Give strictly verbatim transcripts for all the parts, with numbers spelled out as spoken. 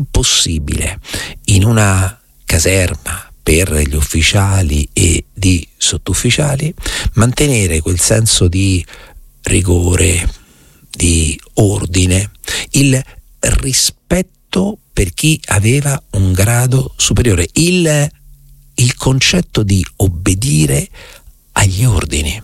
impossibile in una caserma per gli ufficiali e di sottufficiali mantenere quel senso di rigore, di ordine, il rispetto per chi aveva un grado superiore, il, il concetto di obbedire agli ordini,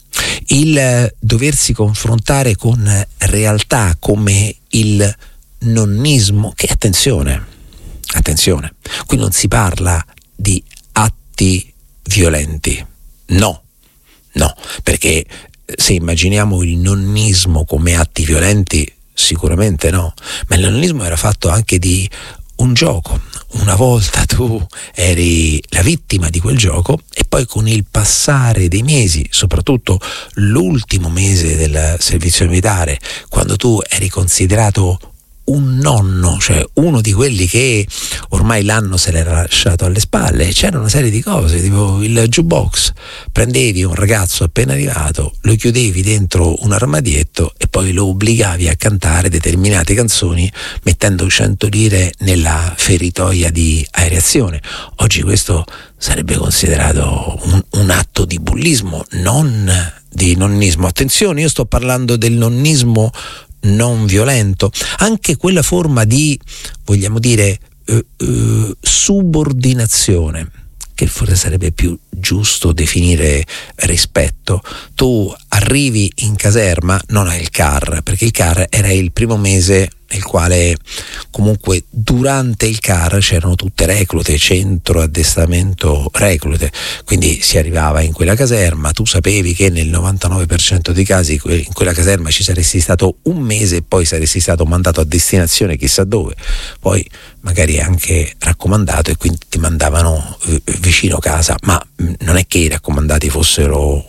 il doversi confrontare con realtà come il nonnismo, che attenzione, attenzione, qui non si parla di atti violenti, no, no, perché se immaginiamo il nonnismo come atti violenti, sicuramente no, ma il nonnismo era fatto anche di un gioco. Una volta tu eri la vittima di quel gioco e poi con il passare dei mesi, soprattutto l'ultimo mese del servizio militare, quando tu eri considerato un nonno, cioè uno di quelli che ormai l'anno se l'era lasciato alle spalle, c'era una serie di cose, tipo il jukebox, prendevi un ragazzo appena arrivato, lo chiudevi dentro un armadietto e poi lo obbligavi a cantare determinate canzoni mettendo cento lire nella feritoia di aereazione. Oggi questo sarebbe considerato un, un atto di bullismo, non di nonnismo. Attenzione, io sto parlando del nonnismo non violento, anche quella forma di, vogliamo dire, eh, eh, subordinazione, che forse sarebbe più giusto definire rispetto. Tu arrivi in caserma, non hai il C A R, perché il C A R era il primo mese nel quale comunque durante il C A R c'erano tutte reclute, centro addestramento reclute, quindi si arrivava in quella caserma, tu sapevi che nel novantanove per cento dei casi in quella caserma ci saresti stato un mese e poi saresti stato mandato a destinazione chissà dove, poi magari anche raccomandato e quindi ti mandavano vicino casa, ma non è che i raccomandati fossero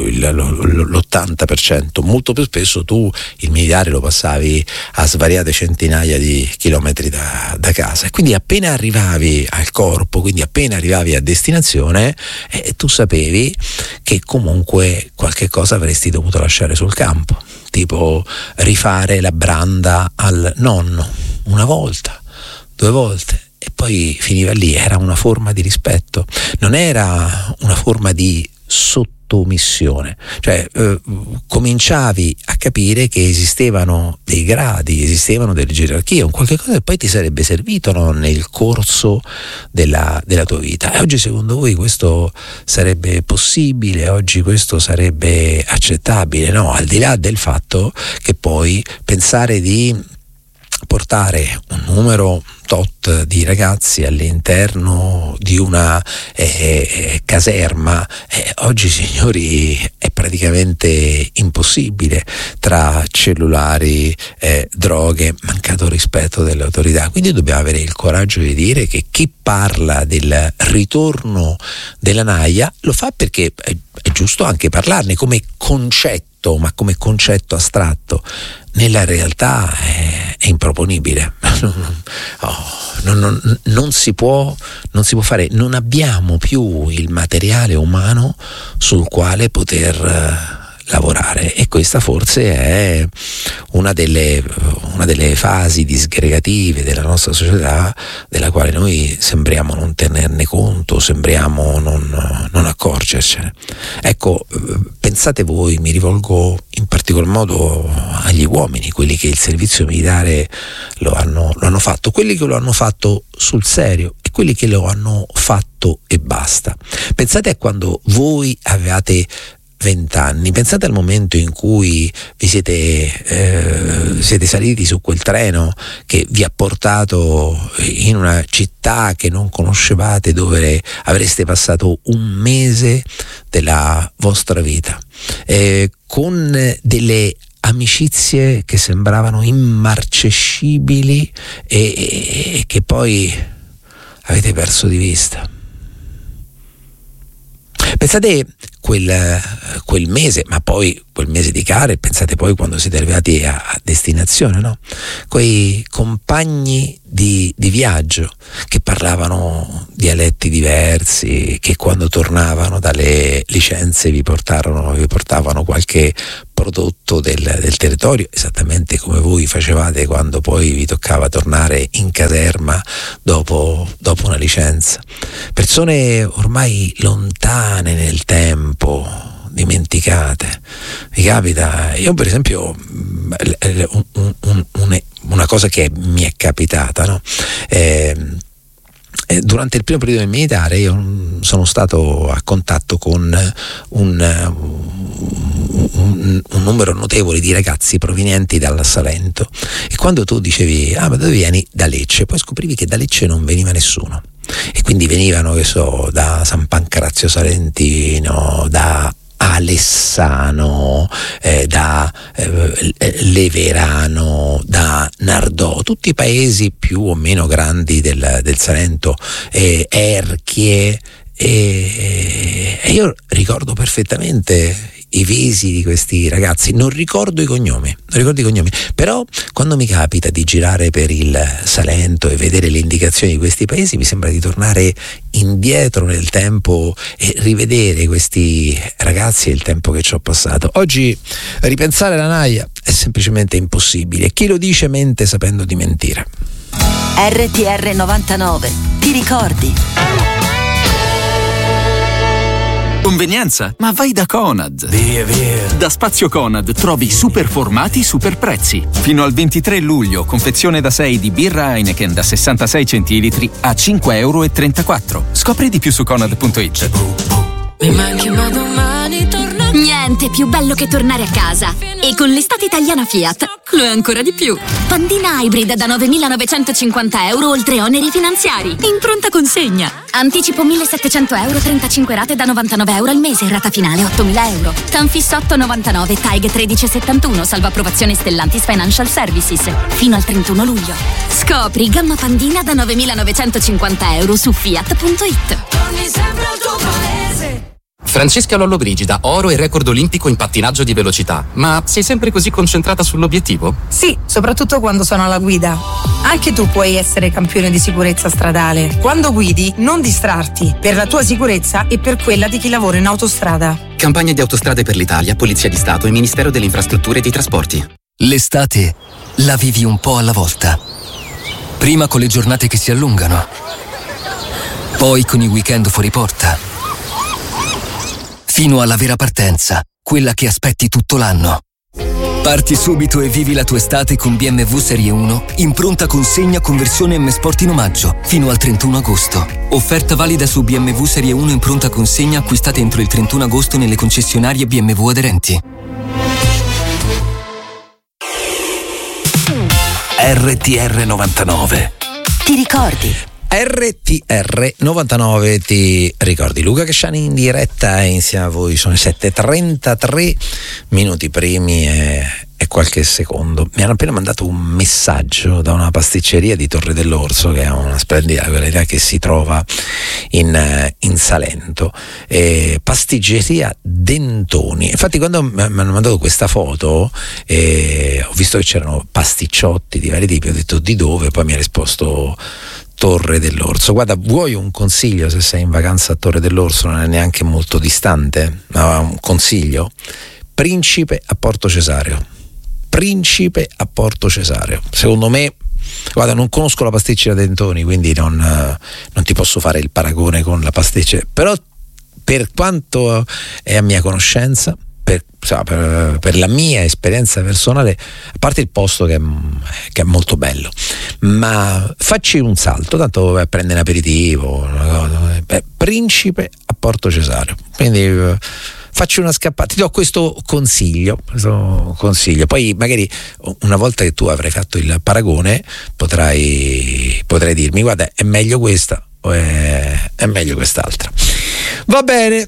l'ottanta per cento, molto più spesso tu il militare lo passavi a svariate centinaia di chilometri da, da casa, e quindi appena arrivavi al corpo, quindi appena arrivavi a destinazione, eh, tu sapevi che comunque qualche cosa avresti dovuto lasciare sul campo, tipo rifare la branda al nonno una volta, due volte, e poi finiva lì. Era una forma di rispetto, non era una forma di sottomissione, cioè eh, cominciavi a capire che esistevano dei gradi, esistevano delle gerarchie, un qualche cosa che poi ti sarebbe servito, no, nel corso della, della tua vita. E oggi secondo voi questo sarebbe possibile? Oggi questo sarebbe accettabile? No, al di là del fatto che poi pensare di portare un numero tot di ragazzi all'interno di una eh, caserma eh, oggi, signori, è praticamente impossibile, tra cellulari, eh, droghe, mancato rispetto delle autorità. Quindi dobbiamo avere il coraggio di dire che chi parla del ritorno della naia lo fa perché è, è giusto anche parlarne come concetto, ma come concetto astratto. Nella realtà è, è improponibile. Oh, non, non, non si può, non si può fare, non abbiamo più il materiale umano sul quale poter uh, lavorare, e questa forse è una delle, una delle fasi disgregative della nostra società della quale noi sembriamo non tenerne conto, sembriamo non, non accorgercene. Ecco, pensate voi, mi rivolgo in particolar modo agli uomini, quelli che il servizio militare lo hanno, lo hanno fatto, quelli che lo hanno fatto sul serio e quelli che lo hanno fatto e basta. Pensate a quando voi avevate vent'anni, pensate al momento in cui vi siete, eh, siete saliti su quel treno che vi ha portato in una città che non conoscevate, dove avreste passato un mese della vostra vita, eh, con delle amicizie che sembravano immarcescibili e, e, e che poi avete perso di vista. Pensate quel, quel mese, ma poi quel mese di care, pensate poi quando siete arrivati a, a destinazione, no? Quei compagni di, di viaggio che parlavano dialetti diversi, che quando tornavano dalle licenze vi portarono, vi portavano qualche prodotto del, del territorio, esattamente come voi facevate quando poi vi toccava tornare in caserma dopo, dopo una licenza. Persone ormai lontane nel tempo, dimenticate. Mi capita, io per esempio un, un, un, una cosa che mi è capitata, no? Eh, durante il primo periodo militare io sono stato a contatto con un, un, un numero notevole di ragazzi provenienti dal Salento, e quando tu dicevi ah ma dove vieni? Da Lecce, poi scoprivi che da Lecce non veniva nessuno, e quindi venivano, che so, da San Pancrazio Salentino, da Alessano, eh, da eh, Leverano, da Nardò, tutti i paesi più o meno grandi del, del Salento, eh, Erchie, e, e io ricordo perfettamente i visi di questi ragazzi, non ricordo i cognomi, non ricordo i cognomi, però quando mi capita di girare per il Salento e vedere le indicazioni di questi paesi mi sembra di tornare indietro nel tempo e rivedere questi ragazzi e il tempo che ci ho passato. Oggi ripensare la naia è semplicemente impossibile, chi lo dice mente sapendo di mentire. R T R novantanove, ti ricordi? Convenienza? Ma vai da Conad. Via, via. Da Spazio Conad trovi super formati, super prezzi. Fino al ventitré luglio, confezione da sei di birra Heineken da sessantasei centilitri a cinque virgola trentaquattro euro. Scopri di più su conad punto it. Mi manchi ma domani torno. Niente più bello che tornare a casa. E con l'estate italiana Fiat lo è ancora di più. Pandina Hybrid da novemilanovecentocinquanta euro oltre oneri finanziari. In pronta consegna. Anticipo millesettecento euro, trentacinque rate da novantanove euro al mese, rata finale ottomila euro. Tanfis otto novantanove, T A I G tredici settantuno, salvo approvazione Stellantis Financial Services. Fino al trentuno luglio. Scopri gamma Pandina da novemilanovecentocinquanta euro su fiat punto it. Torni sempre al tuo paese. Francesca Lollobrigida, oro e record olimpico in pattinaggio di velocità. Ma sei sempre così concentrata sull'obiettivo? Sì, soprattutto quando sono alla guida. Anche tu puoi essere campione di sicurezza stradale. Quando guidi, non distrarti, per la tua sicurezza e per quella di chi lavora in autostrada. Campagna di Autostrade per l'Italia, Polizia di Stato e Ministero delle Infrastrutture e dei Trasporti. L'estate la vivi un po' alla volta. Prima con le giornate che si allungano, poi con i weekend fuori porta, fino alla vera partenza, quella che aspetti tutto l'anno. Parti subito e vivi la tua estate con B M W Serie uno in pronta consegna con versione M Sport in omaggio fino al trentuno agosto. Offerta valida su B M W Serie uno in pronta consegna acquistate entro il trentuno agosto nelle concessionarie B M W aderenti. R T R novantanove. Ti ricordi? R T R novantanove, ti ricordi? Luca Casciani in diretta insieme a voi, sono le sette e trentatré minuti primi e, e qualche secondo. Mi hanno appena mandato un messaggio da una pasticceria di Torre dell'Orso, che è una splendida località che si trova in, in Salento, e pasticceria Dentoni. Infatti quando mi hanno mandato questa foto eh, ho visto che c'erano pasticciotti di vari tipi, ho detto di dove, poi mi ha risposto Torre dell'Orso. Guarda, vuoi un consiglio se sei in vacanza a Torre dell'Orso? Non è neanche molto distante, ma un consiglio: Principe a Porto Cesareo. Principe a Porto Cesareo. Secondo me, guarda, non conosco la pasticceria Dentoni, quindi non, non ti posso fare il paragone con la pasticceria, però per quanto è a mia conoscenza, Per, per, per la mia esperienza personale, a parte il posto che è, che è molto bello, ma facci un salto, tanto vai a prendere un aperitivo, una cosa, beh, Principe a Porto Cesareo, quindi eh, facci una scappata, ti do questo consiglio, questo consiglio, poi magari una volta che tu avrai fatto il paragone potrai, potrai dirmi guarda, è meglio questa o è, è meglio quest'altra. Va bene.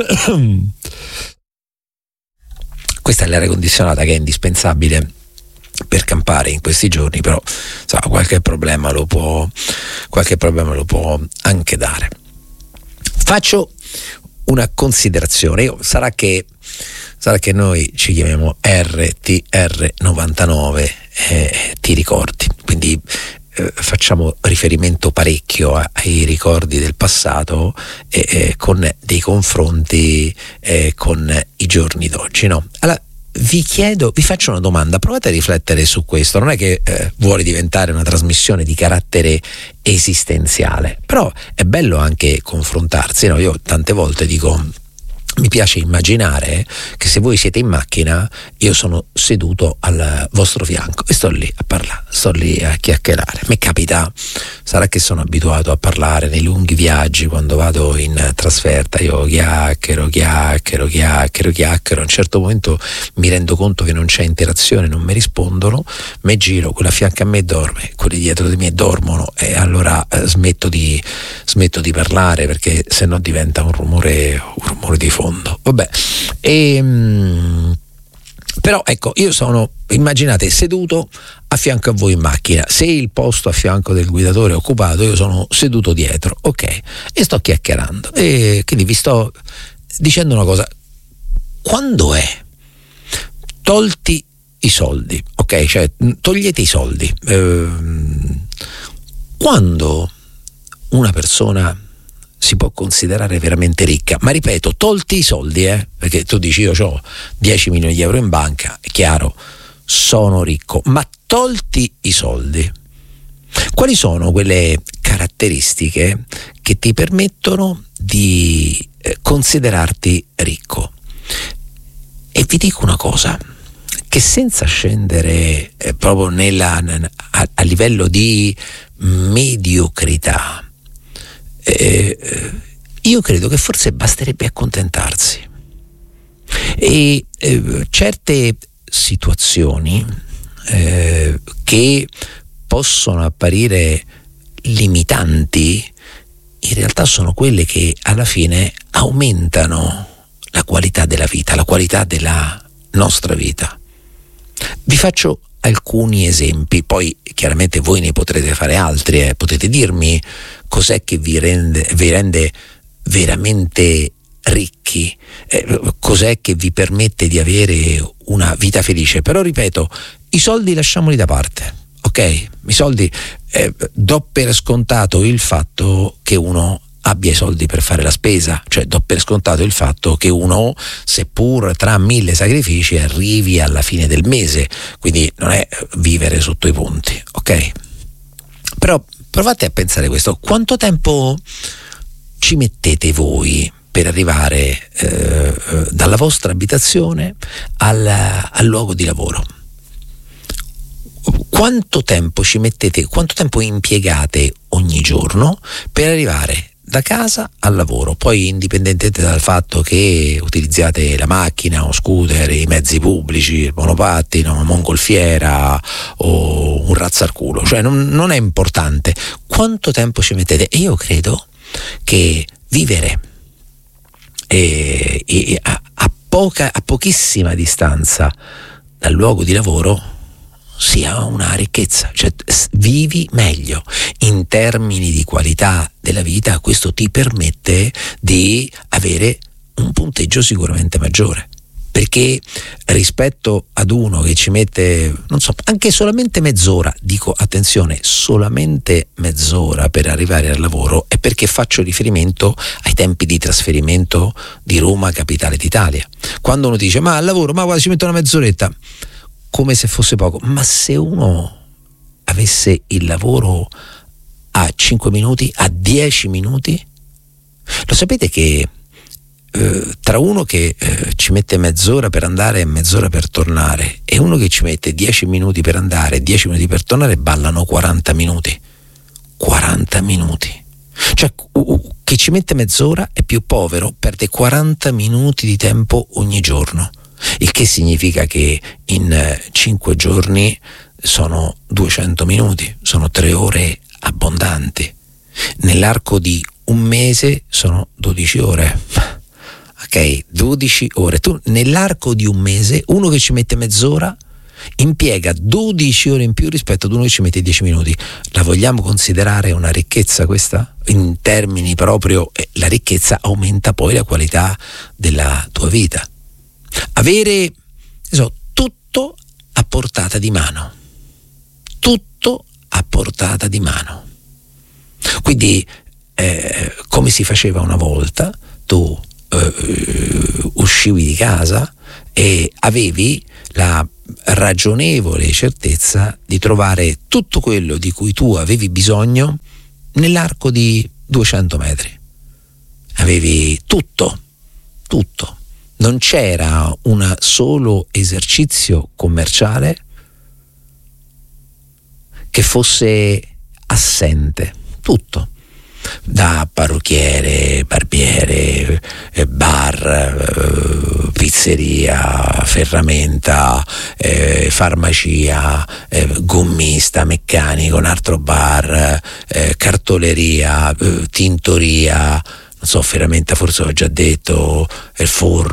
Questa è l'aria condizionata che è indispensabile per campare in questi giorni, però so, qualche problema lo può qualche problema lo può anche dare. Faccio una considerazione. Io, sarà che sarà che noi ci chiamiamo R T R novantanove, eh, ti ricordi, quindi eh, facciamo riferimento parecchio a, ai ricordi del passato eh, eh, con dei confronti eh, con i giorni d'oggi, no? Allora, vi chiedo, vi faccio una domanda, provate a riflettere su questo. Non è che eh, vuole diventare una trasmissione di carattere esistenziale, però è bello anche confrontarsi, no? Io tante volte dico, mi piace immaginare che se voi siete in macchina, io sono seduto al vostro fianco e sto lì a parlare, sto lì a chiacchierare. Mi capita, sarà che sono abituato a parlare nei lunghi viaggi, quando vado in trasferta io chiacchiero, chiacchiero, chiacchiero, chiacchiero. A un certo momento mi rendo conto che non c'è interazione, non mi rispondono, mi giro, quello a fianco a me dorme, quelli dietro di me dormono e allora eh, smetto di smetto di parlare, perché se no diventa un rumore, un rumore di fondo. Vabbè, e, mh, però ecco, io sono, immaginate, seduto a fianco a voi in macchina. Se il posto a fianco del guidatore è occupato, io sono seduto dietro, ok, e sto chiacchierando, e quindi vi sto dicendo una cosa: quando è, tolti i soldi, ok, cioè togliete i soldi, ehm, quando una persona si può considerare veramente ricca, ma ripeto, tolti i soldi, eh? Perché tu dici io ho dieci milioni di euro in banca, è chiaro, sono ricco, ma tolti i soldi, quali sono quelle caratteristiche che ti permettono di eh, considerarti ricco? E vi dico una cosa, che senza scendere eh, proprio nella, a, a livello di mediocrità, Eh, io credo che forse basterebbe accontentarsi, e eh, certe situazioni eh, che possono apparire limitanti in realtà sono quelle che alla fine aumentano la qualità della vita, la qualità della nostra vita. Vi faccio alcuni esempi, poi chiaramente voi ne potrete fare altri, eh. Potete dirmi cos'è che vi rende, vi rende veramente ricchi, eh, cos'è che vi permette di avere una vita felice. Però ripeto, i soldi lasciamoli da parte, ok? I soldi, eh, do per scontato il fatto che uno abbia i soldi per fare la spesa, cioè do per scontato il fatto che uno, seppur tra mille sacrifici, arrivi alla fine del mese, quindi non è vivere sotto i ponti, ok? Però provate a pensare questo: quanto tempo ci mettete voi per arrivare eh, dalla vostra abitazione al, al luogo di lavoro? Quanto tempo ci mettete, quanto tempo impiegate ogni giorno per arrivare da casa al lavoro? Poi, indipendentemente dal fatto che utilizziate la macchina o scooter, i mezzi pubblici, il monopattino, mongolfiera o un razzarculo, cioè non, non è importante quanto tempo ci mettete. E io credo che vivere e, e a, a poca a pochissima distanza dal luogo di lavoro sia una ricchezza, cioè vivi meglio in termini di qualità della vita. Questo ti permette di avere un punteggio sicuramente maggiore, perché rispetto ad uno che ci mette, non so, anche solamente mezz'ora, dico attenzione, solamente mezz'ora per arrivare al lavoro, è perché faccio riferimento ai tempi di trasferimento di Roma capitale d'Italia. Quando uno dice ma al lavoro, ma guarda, ci metto una mezz'oretta, come se fosse poco. Ma se uno avesse il lavoro a cinque minuti, a dieci minuti, lo sapete che eh, tra uno che eh, ci mette mezz'ora per andare e mezz'ora per tornare e uno che ci mette dieci minuti per andare e dieci minuti per tornare, ballano quaranta minuti. quaranta minuti. Cioè uh, chi ci mette mezz'ora è più povero, perde quaranta minuti di tempo ogni giorno. Il che significa che in cinque giorni sono duecento minuti, sono tre ore abbondanti. Nell'arco di un mese sono dodici ore. Ok, dodici ore. Tu nell'arco di un mese, uno che ci mette mezz'ora impiega dodici ore in più rispetto ad uno che ci mette dieci minuti. La vogliamo considerare una ricchezza questa? In termini proprio, eh, la ricchezza aumenta poi la qualità della tua vita. Avere so, tutto a portata di mano, tutto a portata di mano. Quindi eh, come si faceva una volta, tu eh, uscivi di casa e avevi la ragionevole certezza di trovare tutto quello di cui tu avevi bisogno nell'arco di duecento metri. Avevi tutto, tutto. Non c'era un solo esercizio commerciale che fosse assente, tutto. Da parrucchiere, barbiere, bar, pizzeria, ferramenta, eh, farmacia, eh, gommista, meccanico, un altro bar, eh, cartoleria, eh, tintoria, non so, ferramenta forse ho già detto, il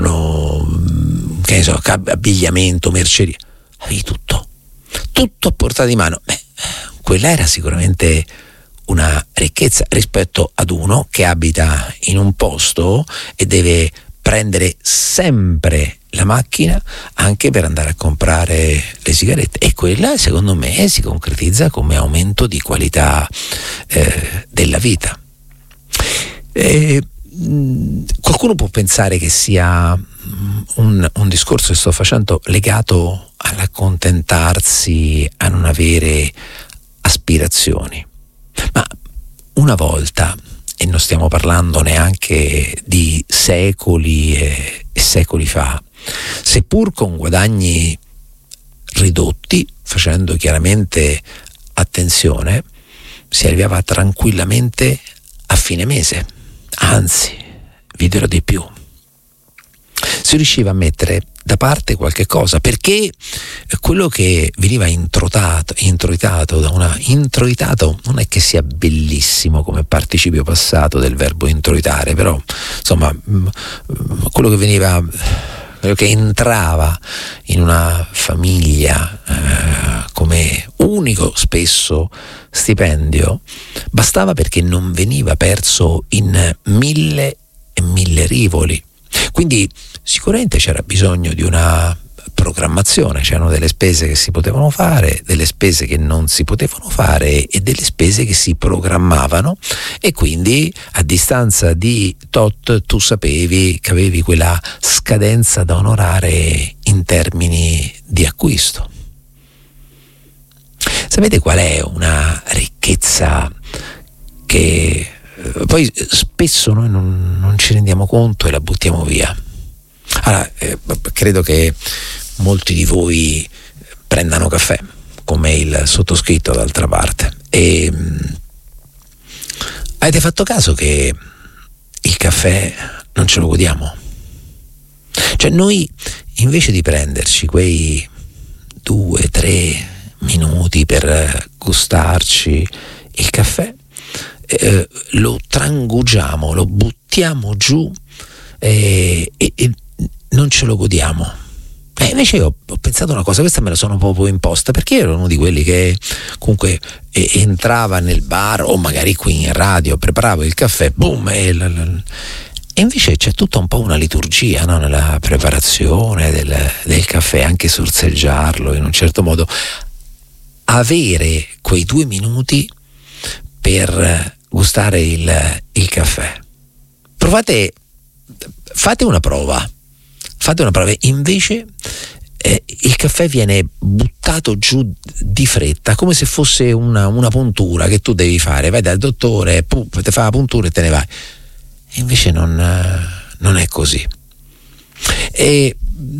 forno, che ne so, abbigliamento, merceria. Avevi tutto, tutto a portata di mano. Beh, quella era sicuramente una ricchezza rispetto ad uno che abita in un posto e deve prendere sempre la macchina anche per andare a comprare le sigarette, e quella secondo me si concretizza come aumento di qualità eh, della vita. E, mh, qualcuno può pensare che sia un, un discorso che sto facendo legato all'accontentarsi, a non avere aspirazioni. Ma una volta, e non stiamo parlando neanche di secoli e, e secoli fa, seppur con guadagni ridotti, facendo chiaramente attenzione, si arrivava tranquillamente a fine mese, anzi, vi dirò di più, si riusciva a mettere da parte qualche cosa, perché quello che veniva introitato, introitato da una introitato non è che sia bellissimo come participio passato del verbo introitare, però insomma quello che veniva, quello che entrava in una famiglia eh, come unico spesso stipendio bastava perché non veniva perso in mille e mille rivoli. Quindi sicuramente c'era bisogno di una programmazione, c'erano delle spese che si potevano fare, delle spese che non si potevano fare e delle spese che si programmavano, e quindi a distanza di tot tu sapevi che avevi quella scadenza da onorare in termini di acquisto. Sapete qual è una ricchezza che poi spesso noi non, non ci rendiamo conto e la buttiamo via? Allora, eh, credo che molti di voi prendano caffè, come il sottoscritto d'altra parte, e mh, avete fatto caso che il caffè non ce lo godiamo? Cioè noi, invece di prenderci quei due, tre minuti per gustarci il caffè, Eh, lo trangugiamo, lo buttiamo giù eh, e, e non ce lo godiamo. E invece io ho pensato una cosa, questa me la sono proprio imposta, perché io ero uno di quelli che comunque eh, entrava nel bar o magari qui in radio, preparavo il caffè, boom, e, l, l, e invece c'è tutta un po' una liturgia, no? Nella preparazione del, del caffè, anche sorseggiarlo in un certo modo, avere quei due minuti per gustare il, il caffè. Provate, fate una prova, fate una prova. Invece eh, il caffè viene buttato giù di fretta, come se fosse una, una puntura che tu devi fare. Vai dal dottore, pum, ti fa la puntura e te ne vai. E invece non, non è così. E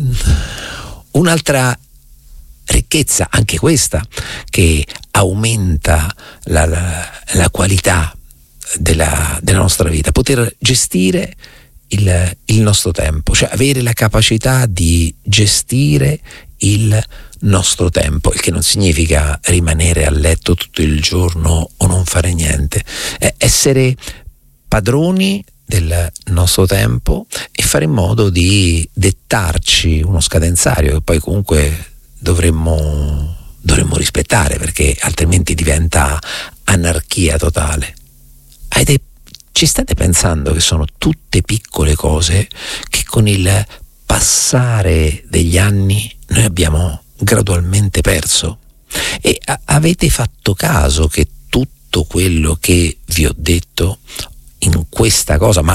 un'altra ricchezza, anche questa, che aumenta la, la, la qualità della, della nostra vita, poter gestire il, il nostro tempo, cioè avere la capacità di gestire il nostro tempo, il che non significa rimanere a letto tutto il giorno o non fare niente, è essere padroni del nostro tempo e fare in modo di dettarci uno scadenzario che poi comunque dovremmo dovremmo rispettare, perché altrimenti diventa anarchia totale. Avete, ci state pensando che sono tutte piccole cose che con il passare degli anni noi abbiamo gradualmente perso? E a- avete fatto caso che tutto quello che vi ho detto in questa cosa, ma potete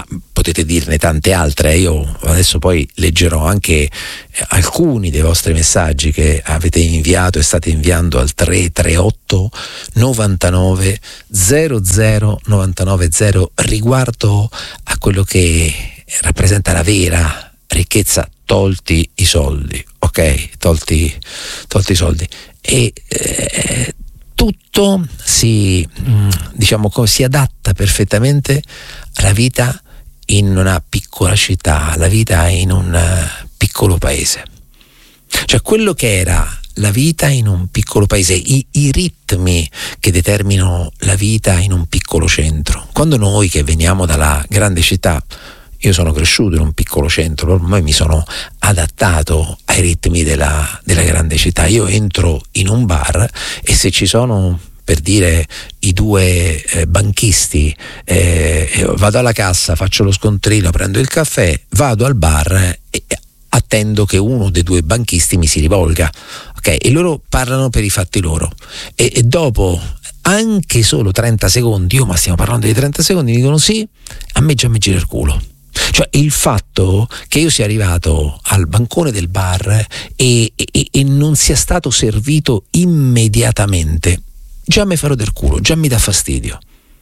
potete dirne tante altre. Io adesso poi leggerò anche alcuni dei vostri messaggi che avete inviato e state inviando al tre tre otto novantanove zero zero novantanove zero riguardo a quello che rappresenta la vera ricchezza, tolti i soldi, ok? Tolti, tolti i soldi. E eh, tutto si, diciamo, si adatta perfettamente alla vita in una piccola città, alla vita in un piccolo paese. Cioè quello che era la vita in un piccolo paese, i, i ritmi che determinano la vita in un piccolo centro. Quando noi che veniamo dalla grande città, io sono cresciuto in un piccolo centro, ormai mi sono adattato ai ritmi della, della grande città. Io entro in un bar e se ci sono, per dire, i due eh, banchisti, eh, vado alla cassa, faccio lo scontrino, prendo il caffè, vado al bar e attendo che uno dei due banchisti mi si rivolga, ok? E loro parlano per i fatti loro e, e dopo anche solo trenta secondi, io ma stiamo parlando di trenta secondi, mi dicono sì, a me già mi gira il culo. Cioè il fatto che io sia arrivato al bancone del bar e, e, e non sia stato servito immediatamente già mi farò del culo, già mi dà fastidio,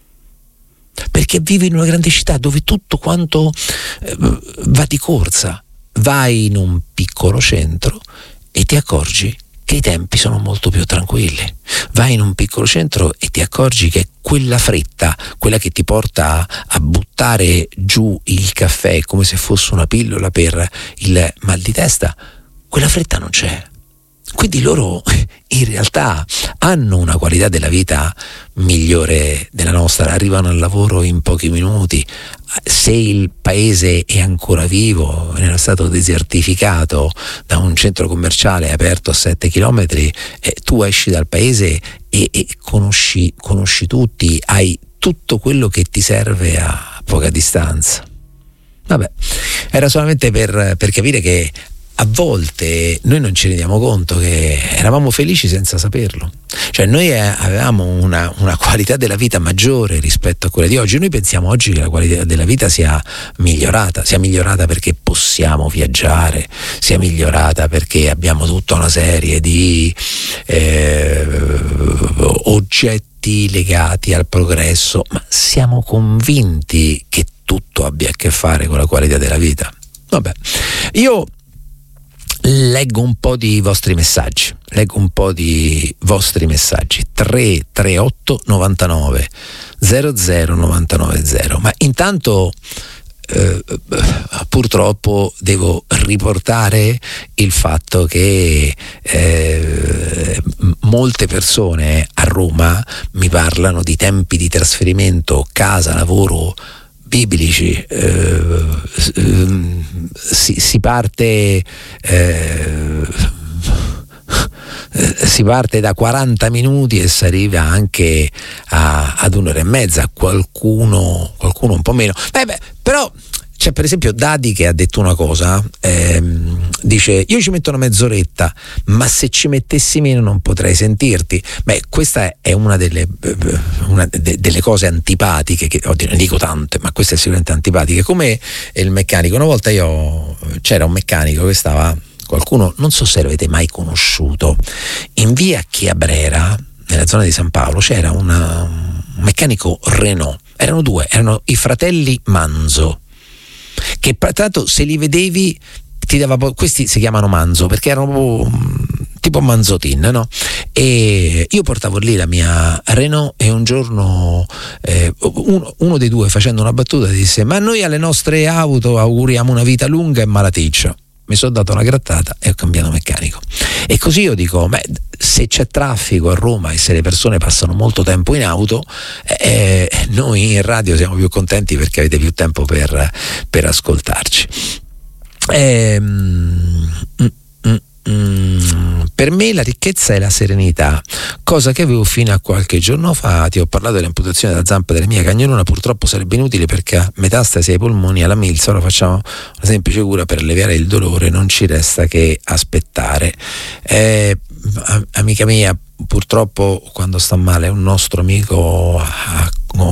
perché vivi in una grande città dove tutto quanto eh, va di corsa. Vai in un piccolo centro e ti accorgi che i tempi sono molto più tranquilli. Vai in un piccolo centro e ti accorgi che quella fretta, quella che ti porta a buttare giù il caffè come se fosse una pillola per il mal di testa, quella fretta non c'è. Quindi loro in realtà hanno una qualità della vita migliore della nostra, arrivano al lavoro in pochi minuti. Se il paese è ancora vivo, nello stato desertificato da un centro commerciale aperto a sette chilometri, eh, tu esci dal paese e, e conosci, conosci tutti, hai tutto quello che ti serve a poca distanza. Vabbè, era solamente per, per capire che a volte noi non ci rendiamo conto che eravamo felici senza saperlo. Cioè noi avevamo una, una qualità della vita maggiore rispetto a quella di oggi. Noi pensiamo oggi che la qualità della vita sia migliorata, sia migliorata perché possiamo viaggiare, sia migliorata perché abbiamo tutta una serie di eh, oggetti legati al progresso, ma siamo convinti che tutto abbia a che fare con la qualità della vita. Vabbè, io leggo un po' di vostri messaggi, leggo un po' di vostri messaggi, tre tre otto novantanove zero zero novantanove zero, ma intanto eh, purtroppo devo riportare il fatto che eh, molte persone a Roma mi parlano di tempi di trasferimento casa-lavoro biblici. eh, si, si parte eh, si parte da quaranta minuti e si arriva anche a, ad un'ora e mezza, qualcuno qualcuno un po' meno. Beh, beh, però c'è per esempio Dadi che ha detto una cosa, ehm, dice io ci metto una mezz'oretta, ma se ci mettessi meno non potrei sentirti. Beh, questa è una delle, una de, delle cose antipatiche, che oddio, ne dico tante, ma questa è sicuramente antipatica, come il meccanico. Una volta io c'era un meccanico che stava, qualcuno, non so se l'avete mai conosciuto, in via Chiabrera, nella zona di San Paolo, c'era una, un meccanico Renault, erano due, erano i fratelli Manzo, che tra l'altro se li vedevi ti dava, questi si chiamano Manzo perché erano tipo Manzotin, no? E io portavo lì la mia Renault e un giorno eh, uno, uno dei due, facendo una battuta, disse: ma noi alle nostre auto auguriamo una vita lunga e malaticcia. Mi sono dato una grattata e ho cambiato meccanico. E così io dico, beh, se c'è traffico a Roma e se le persone passano molto tempo in auto, eh, noi in radio siamo più contenti perché avete più tempo per, per ascoltarci. Eh, mm, mm, mm, per me la ricchezza è la serenità, cosa che avevo fino a qualche giorno fa. Ti ho parlato dell'amputazione della zampa della mia cagnolona, purtroppo sarebbe inutile perché ha metastasi ai polmoni alla milza. Ora facciamo una semplice cura per alleviare il dolore, non ci resta che aspettare. Eh, amica mia, purtroppo quando sta male un nostro amico, un nostro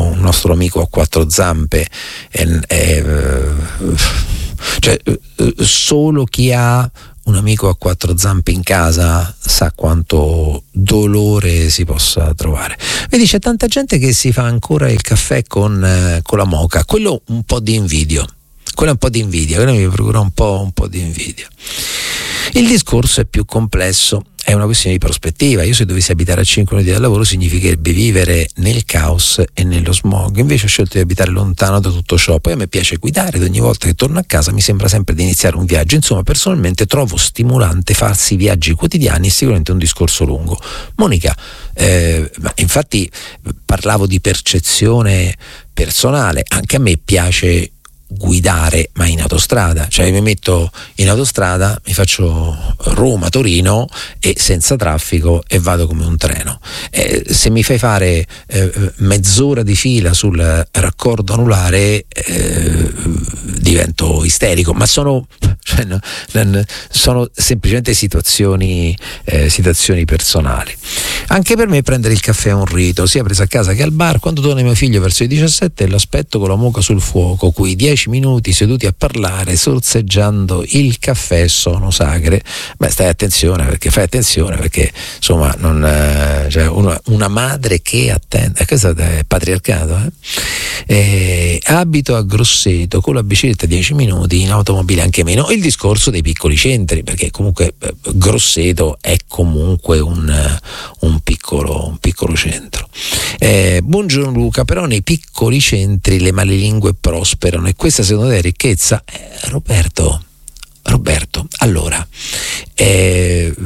nostro amico a quattro zampe, è, è, cioè solo chi ha un amico a quattro zampe in casa sa quanto dolore si possa trovare. Vedi, c'è tanta gente che si fa ancora il caffè con, eh, con la moka, quello un po' di invidio, quello è un po' di invidia, quello mi procura un po', un po' di invidia. Il discorso è più complesso, è una questione di prospettiva. Io se dovessi abitare a cinque minuti dal lavoro significherebbe vivere nel caos e nello smog, invece ho scelto di abitare lontano da tutto ciò. Poi a me piace guidare ed ogni volta che torno a casa mi sembra sempre di iniziare un viaggio. Insomma, personalmente trovo stimolante farsi viaggi quotidiani e sicuramente un discorso lungo. Monica, eh, infatti parlavo di percezione personale, anche a me piace guidare, ma in autostrada, cioè mi metto in autostrada, mi faccio Roma-Torino e senza traffico e vado come un treno. Eh, se mi fai fare eh, mezz'ora di fila sul raccordo anulare eh, divento isterico, ma sono, cioè, no, sono semplicemente situazioni, eh, situazioni personali. Anche per me prendere il caffè è un rito, sia preso a casa che al bar. Quando torna mio figlio verso i diciassette l'aspetto con la moka sul fuoco, quei dieci minuti seduti a parlare, sorseggiando il caffè sono sacre. Beh, stai attenzione, perché fai attenzione perché insomma non, eh, cioè una, una madre che attende, questo è patriarcato, eh? Eh, abito a Grosseto con la bicicletta dieci minuti, in automobile anche meno. Il discorso dei piccoli centri, perché comunque eh, Grosseto è comunque un, un piccolo un piccolo centro. Eh, buongiorno Luca, però nei piccoli centri le malelingue prosperano e questa secondo te è ricchezza? Eh, Roberto Roberto, allora eh,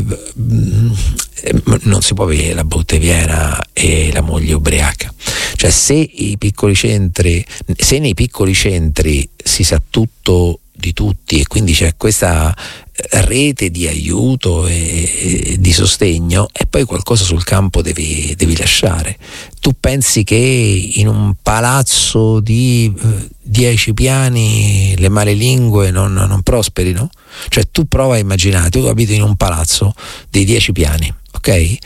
non si può avere la botte piena e la moglie ubriaca. Cioè, se i piccoli centri, se nei piccoli centri si sa tutto di tutti e quindi c'è questa rete di aiuto e, e di sostegno, e poi qualcosa sul campo devi, devi lasciare. Tu pensi che in un palazzo di eh, dieci piani le malelingue non, non prosperino? Cioè, tu prova a immaginare, tu abiti in un palazzo di dieci piani, ok?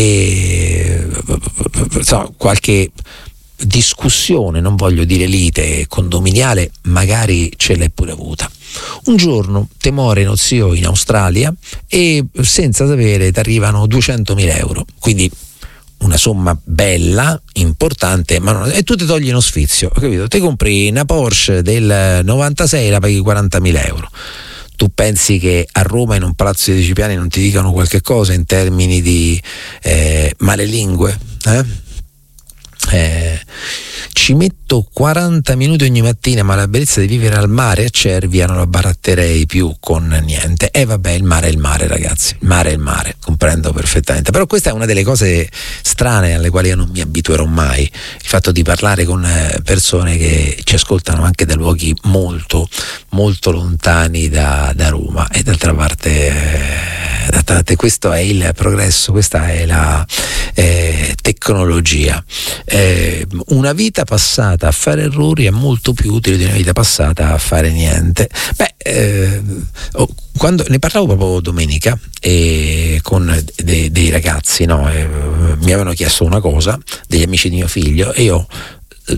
E insomma, qualche discussione, non voglio dire lite condominiale, magari ce l'hai pure avuta. Un giorno te muore uno zio in Australia e senza sapere ti arrivano duecentomila euro, quindi una somma bella, importante, ma non, e tu ti togli uno sfizio, capito? Ti compri una Porsche del novantasei e la paghi quarantamila euro. Tu pensi che a Roma in un palazzo di dieci piani non ti dicano qualche cosa in termini di eh, malelingue? Eh? Eh, ci metto quaranta minuti ogni mattina, ma la bellezza di vivere al mare a Cervia non la baratterei più con niente. E eh, vabbè, il mare è il mare, ragazzi, il mare è il mare, comprendo perfettamente. Però questa è una delle cose strane alle quali io non mi abituerò mai, il fatto di parlare con persone che ci ascoltano anche da luoghi molto molto lontani da, da Roma. E d'altra parte, eh, d'altra parte questo è il progresso, questa è la eh, tecnologia. Eh, una vita passata a fare errori è molto più utile di una vita passata a fare niente. Beh, eh, oh, quando ne parlavo proprio domenica eh, con de, dei ragazzi, no? eh, mi avevano chiesto una cosa, degli amici di mio figlio, e io eh,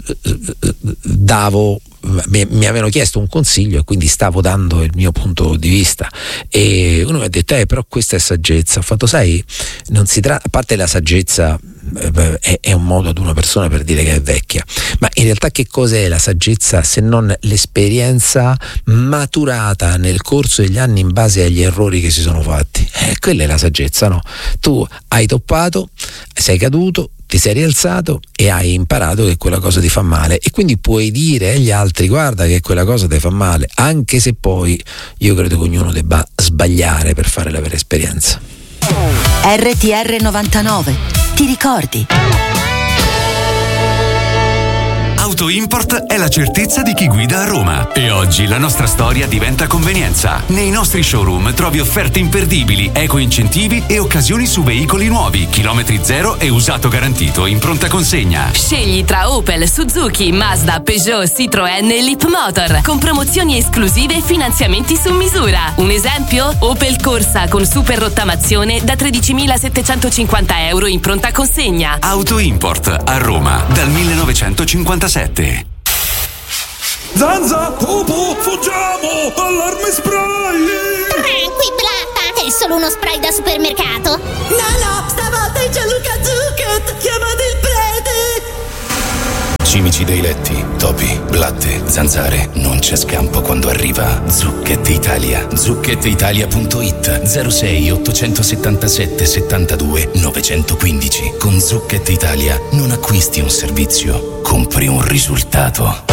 davo Mi, mi avevano chiesto un consiglio e quindi stavo dando il mio punto di vista, e uno mi ha detto eh però questa è saggezza. Ho fatto, sai, non si tratta, a parte la saggezza eh, è, è un modo ad una persona per dire che è vecchia, ma in realtà che cos'è la saggezza se non l'esperienza maturata nel corso degli anni in base agli errori che si sono fatti? Eh, quella è la saggezza, no? Tu hai toppato, sei caduto, ti sei rialzato e hai imparato che quella cosa ti fa male, e quindi puoi dire agli altri guarda che quella cosa ti fa male, anche se poi io credo che ognuno debba sbagliare per fare la vera esperienza. R T R novantanove, ti ricordi? Auto Import è la certezza di chi guida a Roma. E oggi la nostra storia diventa convenienza. Nei nostri showroom trovi offerte imperdibili, eco incentivi e occasioni su veicoli nuovi, chilometri zero e usato garantito in pronta consegna. Scegli tra Opel, Suzuki, Mazda, Peugeot, Citroën e Leapmotor con promozioni esclusive e finanziamenti su misura. Un esempio? Opel Corsa con super rottamazione da tredicimilasettecentocinquanta euro in pronta consegna. Auto Import a Roma dal millenovecentocinquantasette. Zanza, Pupu, fuggiamo! Allarme spray! Tranqui, Blatta, è solo uno spray da supermercato. No, no, stavolta è Gianluca Zucchet! Chiamate il prete! Cimici dei letti, topi, blatte, zanzare. Non c'è scampo quando arriva Zucchet Italia. zucchette italia punto it zero sei ottocentosettantasette settantadue novecentoquindici. Con Zucchet Italia non acquisti un servizio, compri un risultato.